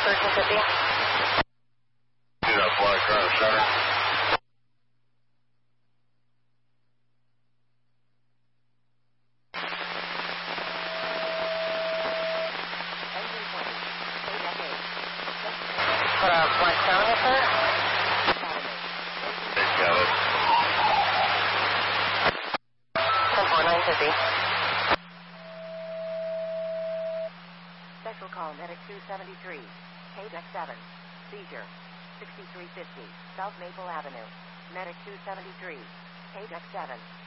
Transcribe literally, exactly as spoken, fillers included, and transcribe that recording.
thirteen fifty. See that black car in the center? Put a black crown up there. They got it. ten four nine fifty. Special call medic two seventy-three, K D E C seven, seizure, sixty-three fifty, South Maple Avenue. Medic two seventy-three, K D E C seven.